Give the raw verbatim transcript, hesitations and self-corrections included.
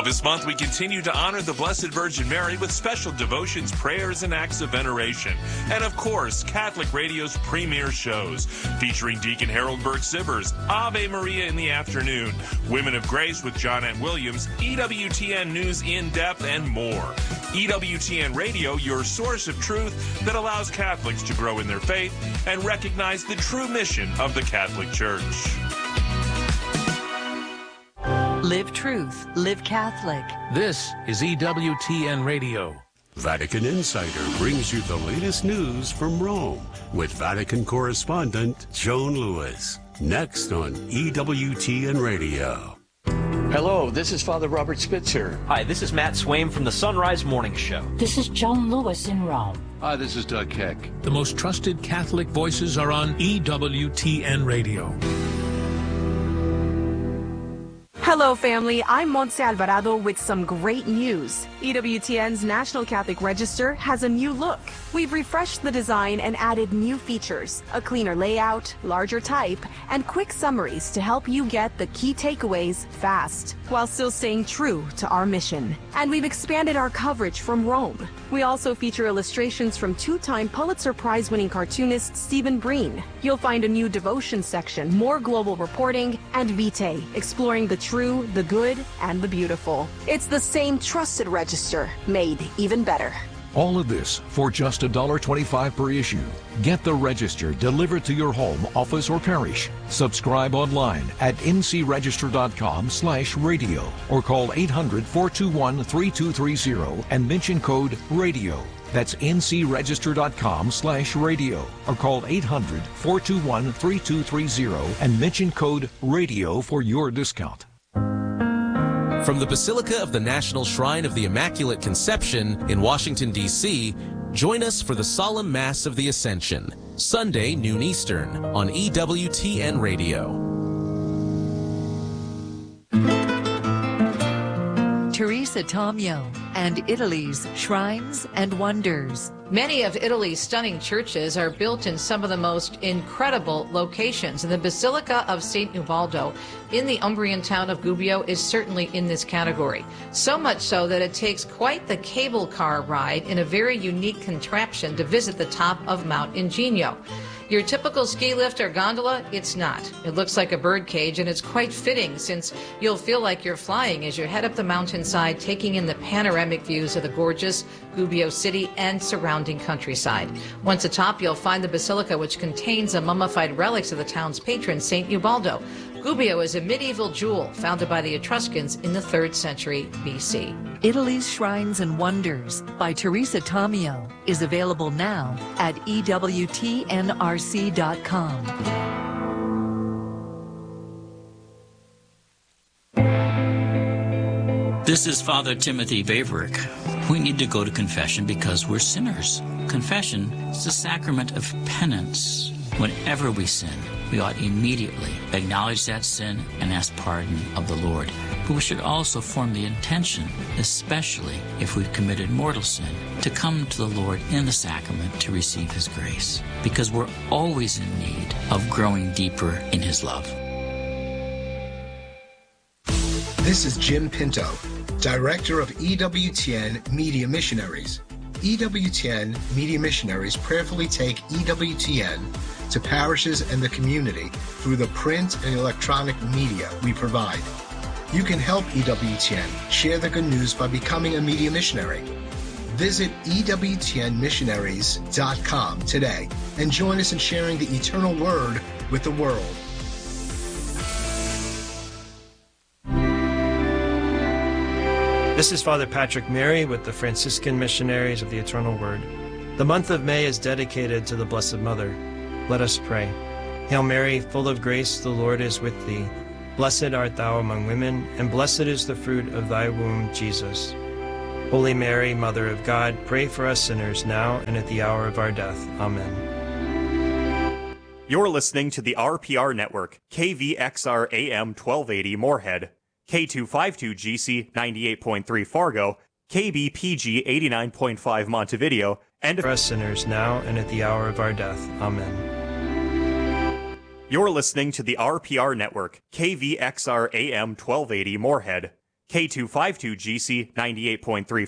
All this month, we continue to honor the Blessed Virgin Mary with special devotions, prayers, and acts of veneration. And of course, Catholic Radio's premier shows, featuring Deacon Harold Burke-Sivers, Ave Maria in the afternoon, Women of Grace with John N. Williams, E W T N News in depth, and more. E W T N Radio, your source of truth that allows Catholics to grow in their faith and recognize the true mission of the Catholic Church. Live truth, live Catholic. This is E W T N Radio. Vatican Insider brings you the latest news from Rome with Vatican correspondent Joan Lewis. Next on E W T N Radio. Hello, this is Father Robert Spitzer. Hi, this is Matt Swaim from the Sunrise Morning Show. This is Joan Lewis in Rome. Hi, this is Doug Keck. The most trusted Catholic voices are on E W T N Radio. Hello, family. I'm Montse Alvarado with some great news. E W T N's National Catholic Register has a new look. We've refreshed the design and added new features, a cleaner layout, larger type, and quick summaries to help you get the key takeaways fast, while still staying true to our mission. And we've expanded our coverage from Rome. We also feature illustrations from two-time Pulitzer Prize-winning cartoonist Stephen Breen. You'll find a new devotion section, more global reporting, and Vitae, exploring the true, the good, and the beautiful. It's the same trusted register, made even better. All of this for just one dollar twenty-five per issue. Get the Register delivered to your home, office, or parish. Subscribe online at ncregister.com slash radio or call eight hundred, four two one, three two three zero and mention code RADIO. That's ncregister.com slash radio or call eight hundred, four two one, three two three zero and mention code RADIO for your discount. From the Basilica of the National Shrine of the Immaculate Conception in Washington, D C, join us for the Solemn Mass of the Ascension, Sunday, noon Eastern, on E W T N Radio. Teresa Tomeo and Italy's Shrines and Wonders. Many of Italy's stunning churches are built in some of the most incredible locations, and the Basilica of Saint Ubaldo in the Umbrian town of Gubbio is certainly in this category. So much so that it takes quite the cable car ride in a very unique contraption to visit the top of Mount Ingenio. Your typical ski lift or gondola, it's not. It looks like a bird cage, and it's quite fitting since you'll feel like you're flying as you head up the mountainside, taking in the panoramic views of the gorgeous Gubbio city and surrounding countryside. Once atop, you'll find the basilica, which contains the mummified relics of the town's patron, Saint Ubaldo. Gubbio is a medieval jewel founded by the Etruscans in the third century B C. Italy's Shrines and Wonders by Teresa Tomeo is available now at E W T N R C dot com. This is Father Timothy Vaverick. We need to go to confession because we're sinners. Confession is the sacrament of penance. Whenever we sin, we ought immediately acknowledge that sin and ask pardon of the Lord. But we should also form the intention, especially if we've committed mortal sin, to come to the Lord in the sacrament to receive His grace, because we're always in need of growing deeper in His love. This is Jim Pinto, Director of E W T N Media Missionaries. E W T N Media Missionaries prayerfully take E W T N to parishes and the community through the print and electronic media we provide. You can help E W T N share the good news by becoming a media missionary. Visit E W T N missionaries dot com today and join us in sharing the eternal word with the world. This is Father Patrick Mary with the Franciscan Missionaries of the Eternal Word. The month of May is dedicated to the Blessed Mother. Let us pray. Hail Mary, full of grace, the Lord is with thee. Blessed art thou among women, and blessed is the fruit of thy womb, Jesus. Holy Mary, Mother of God, pray for us sinners now and at the hour of our death. Amen. You're listening to the R P R Network, K V X R A M twelve eighty Moorhead, K two fifty-two G C ninety-eight point three Fargo, K B P G eighty-nine point five Montevideo, and for us sinners now and at the hour of our death. Amen. You're listening to the R P R Network, K V X R A M twelve eighty Moorhead, K two fifty-two G C ninety-eight point three